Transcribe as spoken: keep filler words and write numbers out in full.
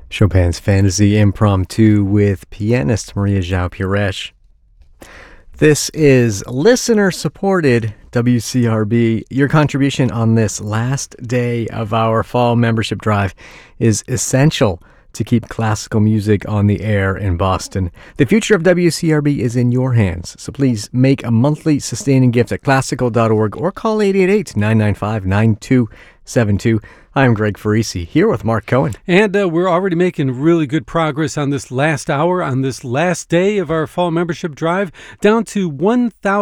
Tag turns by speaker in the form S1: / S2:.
S1: Chopin's Fantasy Impromptu with pianist Maria João Pires. This is listener-supported W C R B. Your contribution on this last day of our fall membership drive is essential to keep classical music on the air in Boston. The future of W C R B is in your hands, so please make a monthly sustaining gift at classical dot org or call eight eight eight, nine nine five, nine two seven two. I'm Greg Farisi, here with Mark Cohen.
S2: And uh, we're already making really good progress on this last hour, on this last day of our fall membership drive, down to one thousand